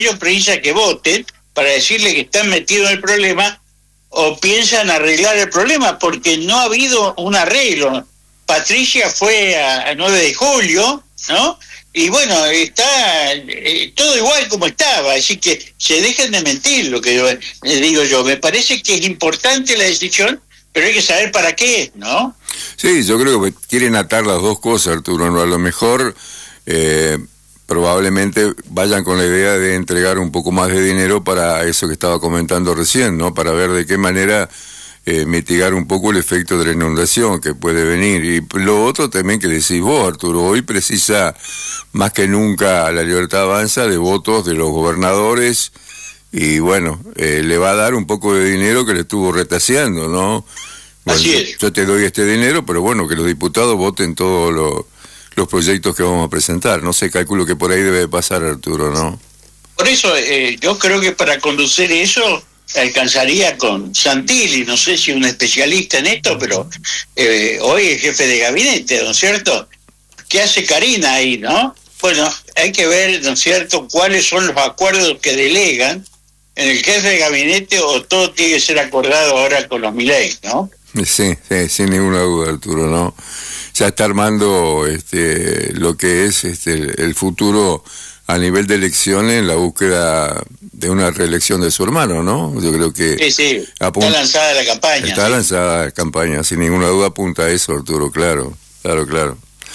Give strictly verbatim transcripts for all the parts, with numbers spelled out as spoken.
ellos precisa que voten para decirle que están metidos en el problema o piensan arreglar el problema, porque no ha habido un arreglo. Patricia fue a, a nueve de julio, ¿no? Y bueno, está eh, todo igual como estaba, así que se dejen de mentir, lo que yo eh, digo yo. Me parece que es importante la decisión, pero hay que saber para qué, ¿no? Sí, yo creo que quieren atar las dos cosas, Arturo, ¿no? A lo mejor eh, probablemente vayan con la idea de entregar un poco más de dinero para eso que estaba comentando recién, ¿no? Para ver de qué manera eh, mitigar un poco el efecto de la inundación que puede venir. Y lo otro también que decís vos, Arturo, hoy precisa más que nunca la Libertad Avanza de votos de los gobernadores y bueno, eh, le va a dar un poco de dinero que le estuvo retaseando, ¿no? Bueno, Así es. Yo te doy este dinero, pero bueno, que los diputados voten todos lo, los proyectos que vamos a presentar. No sé, calculo que por ahí debe pasar, Arturo, ¿no? Por eso eh, yo creo que para conducir eso alcanzaría con Santilli, no sé si un especialista en esto, pero eh, hoy es jefe de gabinete, ¿no es cierto? ¿Qué hace Karina ahí, no? Bueno, hay que ver, ¿no es cierto?, cuáles son los acuerdos que delegan en el jefe de gabinete, o todo tiene que ser acordado ahora con los Milei, ¿no? Sí, sí, sin ninguna duda, Arturo, ¿no? Ya está armando este, lo que es este, el, el futuro a nivel de elecciones en la búsqueda de una reelección de su hermano, ¿no? Yo creo que... Sí, sí, apunta, está lanzada la campaña. Está sí. lanzada la campaña, sin ninguna duda apunta a eso, Arturo, claro, claro, claro.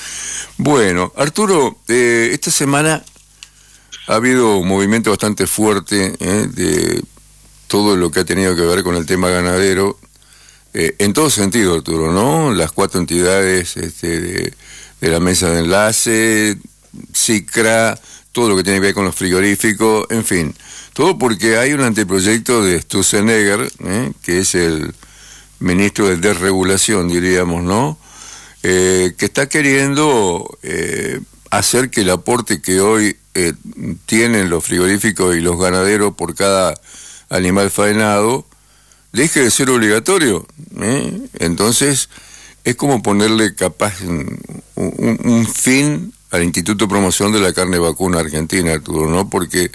Bueno, Arturo, eh, esta semana ha habido un movimiento bastante fuerte eh, de todo lo que ha tenido que ver con el tema ganadero, eh, en todo sentido, Arturo, ¿no? Las cuatro entidades este, de, de la mesa de enlace, SICRA, todo lo que tiene que ver con los frigoríficos, en fin, todo porque hay un anteproyecto de Sturzenegger, eh, que es el ministro de desregulación, diríamos, ¿no? Eh, que está queriendo eh, hacer que el aporte que hoy eh, tienen los frigoríficos y los ganaderos por cada animal faenado deje de ser obligatorio, ¿eh? Entonces es como ponerle capaz un, un, un fin al Instituto de Promoción de la Carne Vacuna Argentina, Arturo, ¿no? Porque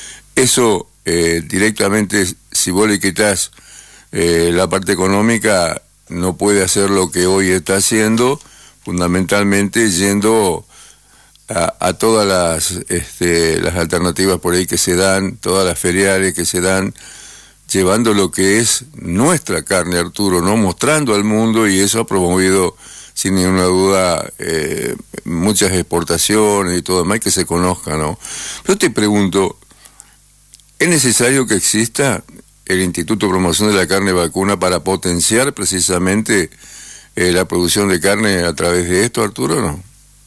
eso eh, directamente, si vos le quitas eh, la parte económica, no puede hacer lo que hoy está haciendo, fundamentalmente yendo a, a todas las, este, las alternativas por ahí que se dan, todas las feriales que se dan, llevando lo que es nuestra carne, Arturo, ¿no? Mostrando al mundo, y eso ha promovido, sin ninguna duda, eh, muchas exportaciones y todo demás, que se conozca, ¿no? Yo te pregunto, ¿es necesario que exista el Instituto de Promoción de la Carne Vacuna para potenciar precisamente eh, la producción de carne a través de esto, Arturo, no?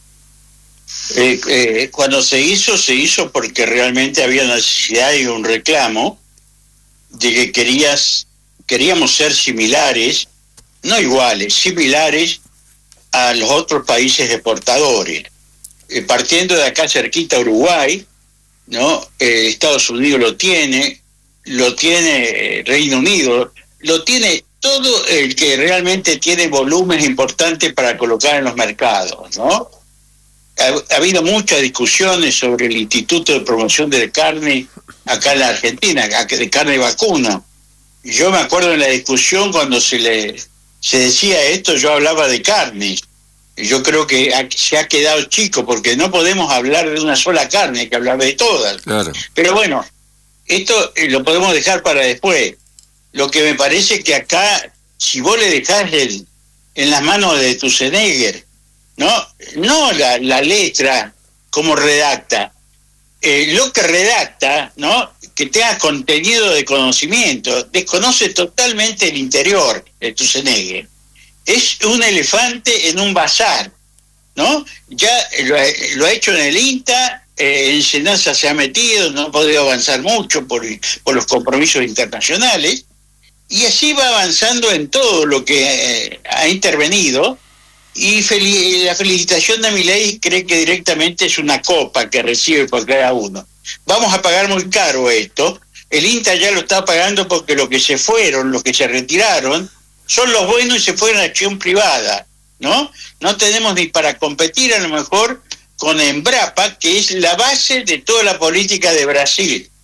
Eh, eh, cuando se hizo, se hizo porque realmente había necesidad y un reclamo de que querías, queríamos ser similares, no iguales, similares a los otros países exportadores. Eh, partiendo de acá cerquita, Uruguay, ¿no? Eh, Estados Unidos lo tiene, lo tiene Reino Unido, lo tiene todo el que realmente tiene volúmenes importantes para colocar en los mercados, ¿no? Ha, ha habido muchas discusiones sobre el Instituto de Promoción de Carne acá en la Argentina, de carne vacuna. Yo me acuerdo en la discusión cuando se le se decía esto, yo hablaba de carne. Yo creo que ha, se ha quedado chico, porque no podemos hablar de una sola carne, hay que hablar de todas. Claro. Pero bueno, esto lo podemos dejar para después. Lo que me parece que acá, si vos le dejás el, en las manos de Sturzenegger, no, no la, la letra como redacta, eh, lo que redacta, ¿no? Que tenga contenido de conocimiento, desconoce totalmente el interior de Sturzenegger. Es un elefante en un bazar, ¿no? Ya lo, lo ha hecho en el INTA, eh, en SENASA se ha metido, no ha podido avanzar mucho por, por los compromisos internacionales, y así va avanzando en todo lo que eh, ha intervenido, y fel- la felicitación de Milei cree que directamente es una copa que recibe por cada uno. Vamos a pagar muy caro esto, el INTA ya lo está pagando porque los que se fueron, los que se retiraron, son los buenos y se fueron a acción privada, ¿no? No tenemos ni para competir a lo mejor con Embrapa, que es la base de toda la política de Brasil.